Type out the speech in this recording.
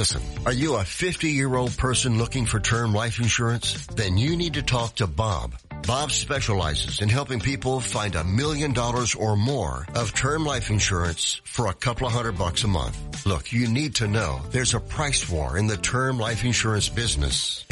Listen, are you a 50-year-old person looking for term life insurance? Then you need to talk to Bob. Bob specializes in helping people find $1 million or more of term life insurance for a couple of $100 a month. Look, you need to know there's a price war in the term life insurance business.